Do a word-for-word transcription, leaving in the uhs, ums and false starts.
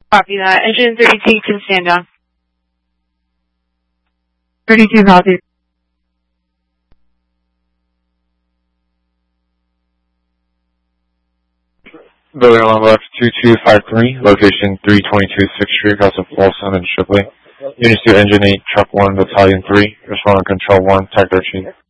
Copy that. Engine thirty-two can stand down. thirty-two copy. Building along left two two five three, location three twenty-two sixth Street, House of Folsom and Shipley. Units to Engine eight, Truck one, Battalion three, Responding Control one, Tech thirteen.